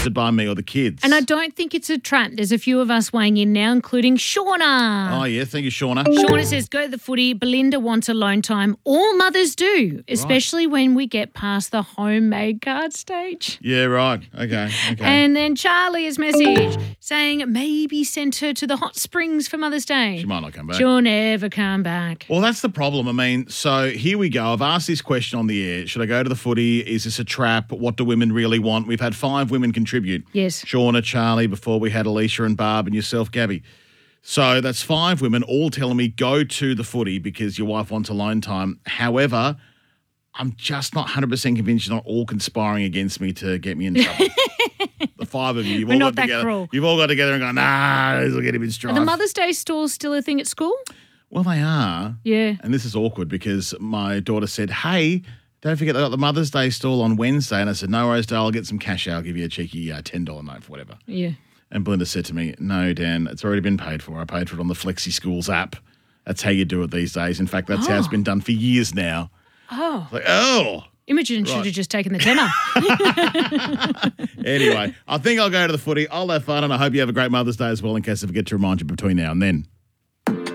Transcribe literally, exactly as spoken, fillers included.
suggested by me or the kids. And I don't think it's a trap. There's a few of us weighing in now, including Shauna. Oh, yeah. Thank you, Shauna. Shauna says, go to the footy. Belinda wants alone time. All mothers do, especially right. when we get past the homemade card stage. Yeah, right. Okay, okay. And then Charlie has messaged saying maybe send her to the hot springs for Mother's Day. She might not come back. She'll never come back. Well, that's the problem. I mean, so here we go. I've asked this question on the air. Should I go to the footy? Is this a trap? What do women really want? We've had five women contribute. Yes. Shauna, Charlie, before we had Alicia and Barb and yourself, Gabby. So that's five women all telling me go to the footy because your wife wants alone time. However, I'm just not one hundred percent convinced you're not all conspiring against me to get me in trouble. The five of you. You've We're all not got that together. cruel. You've all got together and gone, nah, this will get him in strife. Are the Mother's Day stalls still a thing at school? Well, they are. Yeah. And this is awkward because my daughter said, hey, don't forget they got the Mother's Day stall on Wednesday. And I said, no worries, Dale, I'll get some cash out. I'll give you a cheeky uh, ten dollars note for whatever. Yeah. And Belinda said to me, no, Dan, it's already been paid for. I paid for it on the Flexi Schools app. That's how you do it these days. In fact, that's oh. how it's been done for years now. Oh. It's like, oh. Imogen right. should have just taken the tenner. Anyway, I think I'll go to the footy. I'll have fun, and I hope you have a great Mother's Day as well in case I forget to remind you between now and then.